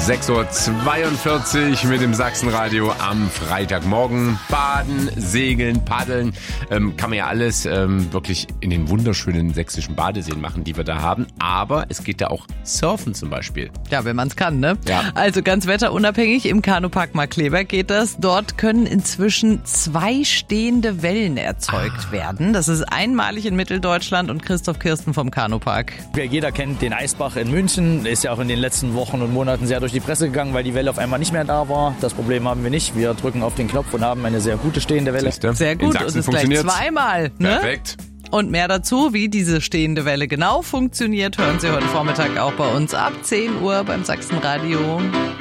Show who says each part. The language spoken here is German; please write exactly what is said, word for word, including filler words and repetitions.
Speaker 1: sechs Uhr zweiundvierzig mit dem Sachsenradio am Freitagmorgen. Baden, segeln, paddeln, ähm, kann man ja alles ähm, wirklich in den wunderschönen sächsischen Badeseen machen, die wir da haben. Aber es geht da auch surfen zum Beispiel.
Speaker 2: Ja, wenn man es kann, ne?
Speaker 1: Ja.
Speaker 2: Also ganz wetterunabhängig, im Kanupark Markkleeberg geht das. Dort können inzwischen zwei stehende Wellen erzeugt ah. werden. Das ist einmalig in Mitteldeutschland und Christoph Kirsten vom Kanupark.
Speaker 3: Jeder kennt den Eisbach in München, ist ja auch in den letzten Wochen und Monaten sehr durch die Presse gegangen, weil die Welle auf einmal nicht mehr da war. Das Problem haben wir nicht. Wir drücken auf den Knopf und haben eine sehr gute stehende Welle.
Speaker 1: Siehste?
Speaker 2: Sehr gut, und es ist gleich zweimal. Ne?
Speaker 1: Perfekt.
Speaker 2: Und mehr dazu, wie diese stehende Welle genau funktioniert, hören Sie heute Vormittag auch bei uns ab zehn Uhr beim Sachsenradio.